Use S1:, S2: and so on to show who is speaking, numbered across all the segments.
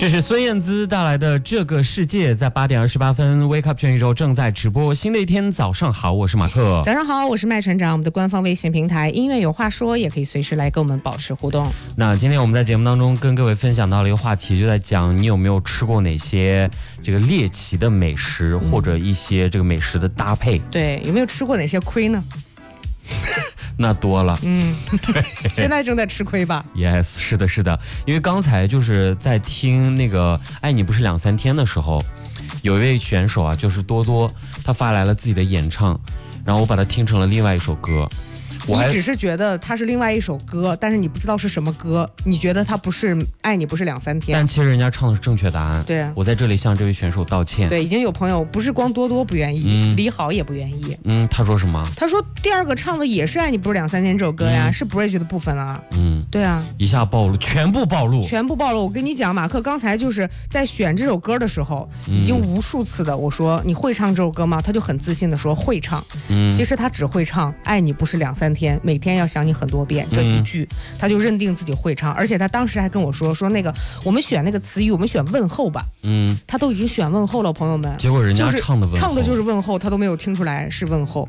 S1: 这是孙燕姿带来的《这个世界》，在8点28分 ，Wake Up 全宇宙正在直播。新的一天，早上好，我是马克。
S2: 早上好，我是麦船长。我们的官方微信平台音乐有话说，也可以随时来跟我们保持互动。
S1: 那今天我们在节目当中跟各位分享到了一个话题，就在讲你有没有吃过哪些这个猎奇的美食，或者一些这个美食的搭配。
S2: 对，有没有吃过哪些亏呢？
S1: 那多了，
S2: 对，现在正在吃亏吧
S1: ？Yes， 是的，是的，因为刚才就是在听那个《爱你不是两三天》的时候，有一位选手啊，就是多多，他发来了自己的演唱，然后我把它听成了另外一首歌。
S2: 你只是觉得它是另外一首歌，但是你不知道是什么歌，你觉得它不是爱你不是两三天，
S1: 但其实人家唱的是正确答案。
S2: 对啊，
S1: 我在这里向这位选手道歉。
S2: 对，已经有朋友不是光多多不愿意，李好也不愿意。
S1: 他说什么？
S2: 他说第二个唱的也是爱你不是两三天这首歌呀，是 bridge 的部分啊。对啊，
S1: 一下暴露，全部暴露。
S2: 我跟你讲，马克刚才就是在选这首歌的时候，已经无数次的我说你会唱这首歌吗？他就很自信的说会唱。其实他只会唱爱你不是两三天，每天要想你很多遍这一句，他就认定自己会唱。而且他当时还跟我说那个我们选那个词语，我们选问候吧。他都已经选问候了，朋友们。
S1: 结果人家唱的
S2: 就是问候，他都没有听出来是问候。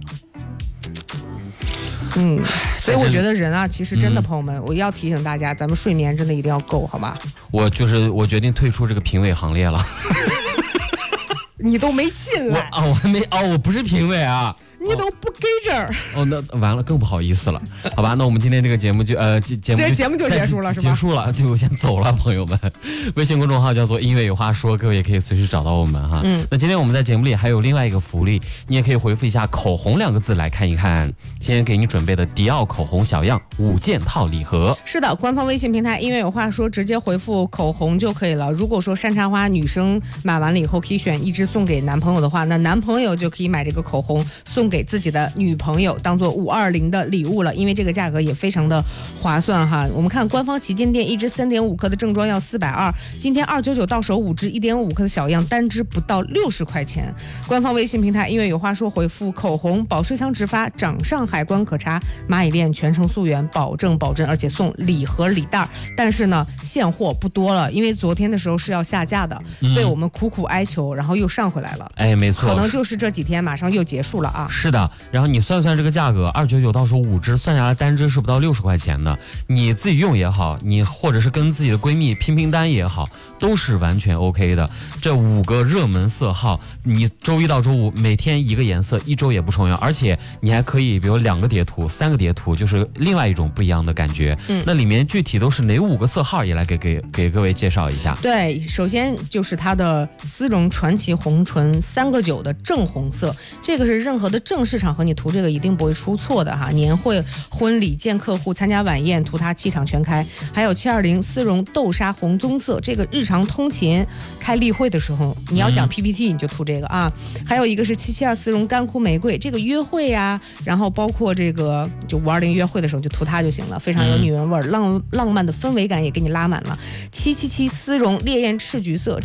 S2: 所以我觉得人啊，其实真的，朋友们，我要提醒大家，咱们睡眠真的一定要够，好吧？我
S1: 决定退出这个评委行列了。
S2: 你都没进来
S1: 我还没我不是评委啊。
S2: 你都不给这儿
S1: 那完了，更不好意思了，好吧？那我们今天这个节目就
S2: 节目就结束了，是吧？
S1: 结束了，就先走了，朋友们。微信公众号叫做音乐有话说，各位也可以随时找到我们哈。那今天我们在节目里还有另外一个福利，你也可以回复一下口红2个字来看一看。今天给你准备的迪奥口红小样5件套礼盒。
S2: 是的，官方微信平台音乐有话说，直接回复口红就可以了。如果说山茶花女生买完了以后可以选1支送给男朋友的话，那男朋友就可以买这个口红送给自己的女朋友，当做520的礼物了。因为这个价格也非常的划算哈。我们看官方旗舰店，1支3.5克的正装要420，今天299到手5支1.5克的小样，单支不到60块钱。官方微信平台音乐有话说，回复口红保税仓直发，掌上海关可查，蚂蚁链全程溯源，保证，而且送礼盒礼袋。但是呢，现货不多了，因为昨天的时候是要下架的，被我们苦苦哀求，然后又上回来了。
S1: 没错，
S2: 可能就是这几天马上又结束了啊。
S1: 是的，然后你算算这个价格，299到手5支，算下来单支是不到60块钱的。你自己用也好，你或者是跟自己的闺蜜拼单也好，都是完全 OK 的。这5个热门色号，你周一到周五每天1个颜色，1周也不重要。而且你还可以，比如2个叠图、3个叠图，就是另外一种不一样的感觉。那里面具体都是哪5个色号，也来给各位介绍一下。
S2: 对，首先就是它的丝绒传奇红唇3个9的正红色，这个是任何的正式场合你涂这个一定不会出错的哈。年会、婚礼、见客户、参加晚宴，涂它气场全开。还有720丝绒豆沙红棕色，这个日常通勤、开例会的时候，你要讲 PPT 你就涂这个啊。还有一个是772丝绒干枯玫瑰，这个约会呀，然后包括这个就520约会的时候就涂它就行了，非常有女人味儿，浪漫的氛围感也给你拉满了。777丝绒烈焰赤橘色。